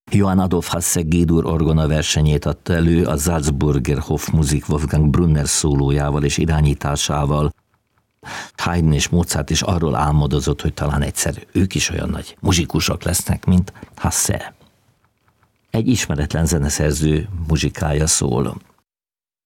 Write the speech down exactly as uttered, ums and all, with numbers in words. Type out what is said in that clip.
Johann Adolf Hasse G-dur orgona versenyét adta elő a Salzburger Hofmusik Wolfgang Brunner szólójával és irányításával. Haydn és Mozart is arról álmodozott, hogy talán egyszer ők is olyan nagy muzsikusok lesznek, mint Hasse. Egy ismeretlen zeneszerző muzsikája szól.